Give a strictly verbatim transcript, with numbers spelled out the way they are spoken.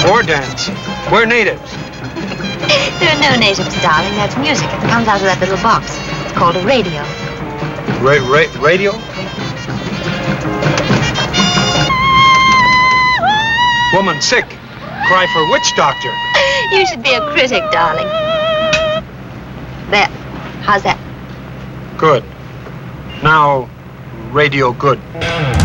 or dance. We're natives. There are no natives, darling. That's music. It comes out of that little box. It's called a radio. Ra- ra- radio? Woman sick. Cry for witch doctor. You should be a critic, darling. There. How's that? Good. Now, radio good.